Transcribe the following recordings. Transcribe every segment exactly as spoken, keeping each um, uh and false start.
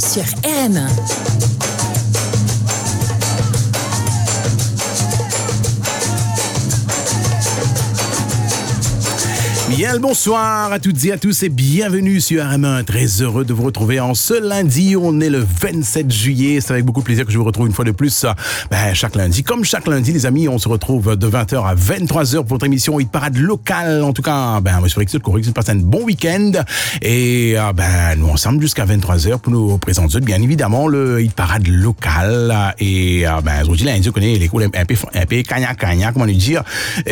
sur R M un. Bien le bonsoir à toutes et à tous et bienvenue sur R M un. Très heureux de vous retrouver en ce lundi. On est le vingt-sept juillet. C'est avec beaucoup de plaisir que je vous retrouve une fois de plus ben, chaque lundi. Comme chaque lundi, les amis, on se retrouve de vingt heures à vingt-trois heures pour votre émission Hit Parade locale. En tout cas, ben, monsieur Rexel, Corrix, vous passez un bon week-end. Et ben, nous ensemble jusqu'à vingt-trois heures pour nous présenter bien évidemment le Hit Parade local. Et ben, aujourd'hui, lundi, on connaît les coups un peu, un peu cagna-cagna, comment nous dire.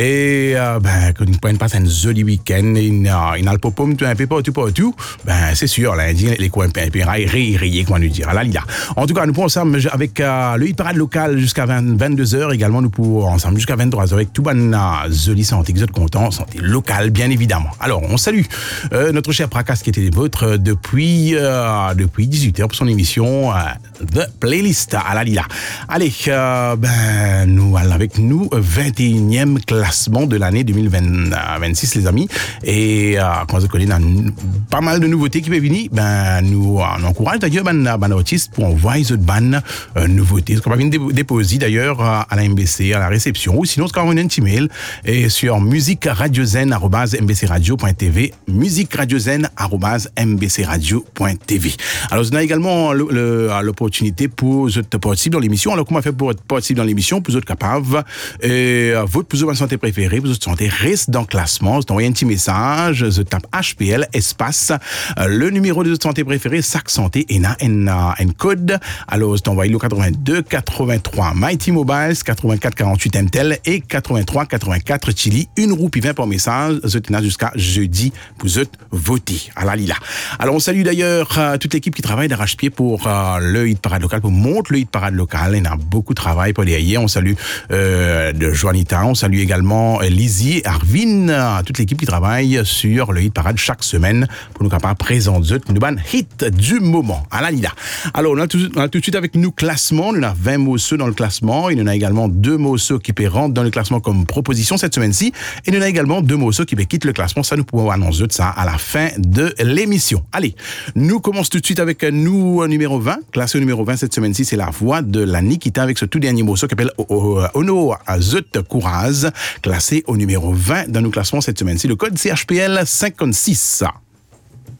Et ben, que nous pouvons passer un joli week-end. Il n'a le popom un peu partout, partout. Ben, c'est sûr, lundi, les coins un peu rayés, comment nous dire. Là, là. En tout cas, nous pourrons ensemble avec euh, le Hit Parade local jusqu'à vingt-deux heures. Également, nous pourrons ensemble jusqu'à vingt-trois heures avec tout bon joli santé, que vous êtes contents, santé locale, bien évidemment. Alors, on salue euh, notre cher Prakas qui était des vôtres depuis, euh, depuis dix-huit heures pour son émission euh, The Playlist à la Lila. Allez, euh, ben, nous allons avec nous, vingt et unième classement de l'année deux mille vingt-six, les amis. Et euh, quand vous connaissez pas mal de nouveautés qui peuvent venir, ben, nous, euh, nous encourageons d'ailleurs ben, ben, artistes pour envoyer cette bonne euh, nouveauté. Ce qu'on va venir dé- déposer d'ailleurs à la M B C, à la réception, ou sinon, ce qu'on va envoyer un petit mail et sur musique radiozen arobase m b c radio point t v, musique radiozen arobase m b c radio point t v. Alors, on a également le, le, l'opportunité pour être possible dans l'émission. Alors, comment faire pour être possible dans l'émission, pour être capable, et euh, votre plus de santé préférée, votre santé reste dans le classement. C'est envoyer un petit message, je tape H P L, espace, euh, le numéro de santé préféré, S A C Santé, et un code. Alors, je t'envoie le quatre-vingt-deux quatre-vingt-trois Mighty Mobiles, quatre-vingt-quatre quarante-huit M T E L et quatre-vingt-trois quatre-vingt-quatre Chili. Une roupie vingt par message, je t'en jusqu'à jeudi pour voter à la Lila. Alors, on salue d'ailleurs euh, toute l'équipe qui travaille d'arrache-pied pour euh, le Hit Parade local, pour monter le Hit Parade local. Il y a beaucoup de travail pour les hier. On salue euh, de Joanita, on salue également euh, Lizzie, Arvin, euh, toute l'équipe qui travaille sur le Hit Parade chaque semaine pour nous capables de présenter une bonne hit du moment à la Lila. Alors, on a, tout, on a tout de suite avec nous classement. On a vingt morceaux dans le classement. Il y en a également deux morceaux qui rentrent dans le classement comme proposition cette semaine-ci. Et il y en a également deux morceaux qui quittent le classement. Ça, nous pouvons annoncer ça à la fin de l'émission. Allez, nous commençons tout de suite avec nous numéro vingt. Classé au numéro vingt cette semaine-ci, c'est la voix de la Nikita avec ce tout dernier morceau qui s'appelle Ono Zut Kouraz. Classé au numéro vingt dans nos classements cette semaine-ci. Le code C H P L cinquante-six.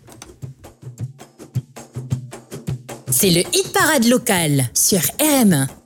C'est le Hit Parade local sur R M un.